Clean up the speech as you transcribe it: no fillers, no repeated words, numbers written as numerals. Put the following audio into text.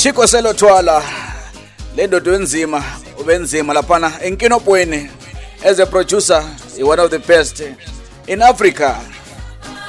Chico Selothwala le ndodo enzima ubenzima laphana enkinopweni as a producer, one of the best in Africa.